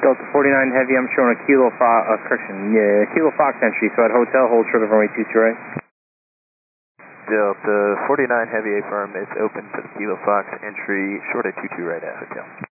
Delta 49 Heavy, I'm showing a Kilo Fox entry, so at hotel, hold short of runway 22 right. Delta 49 Heavy, affirm, it's open for the Kilo Fox entry, short of 22 right at hotel.